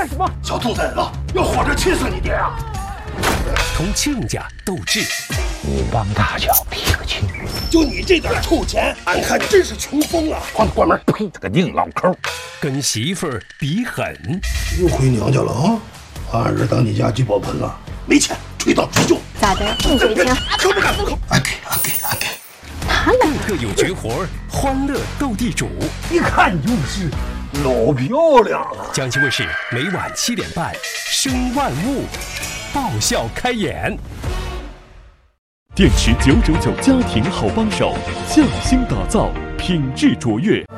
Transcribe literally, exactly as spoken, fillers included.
干什么？ 小兔崽子，要活着气死你爹啊！ 同亲家斗智， 你帮大小提个亲， 就你这点臭钱，俺看真是穷疯了。 关关门！呸！这个硬老抠， 跟媳妇儿比狠， 又回娘家了啊！把俺儿当你家聚宝盆了，没钱吹倒吹就。 咋的？你给钱？ 可不敢不可？俺给俺给俺给。 他俩各有绝活，欢乐斗地主， 一看就是老漂亮了。 江西卫视每晚七点半，《生万物》，爆笑开演。 电池九九九家庭好帮手，匠心打造，品质卓越。